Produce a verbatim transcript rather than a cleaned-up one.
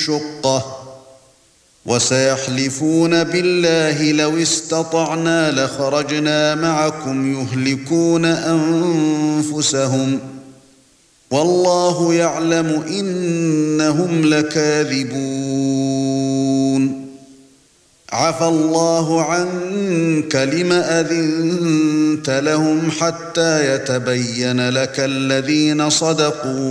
الشقة وسيحلفون بالله لو استطعنا لخرجنا معكم يهلكون أنفسهم والله يعلم إنهم لكاذبون عفى الله عنك لم أذنت لهم حتى يتبين لك الذين صدقوا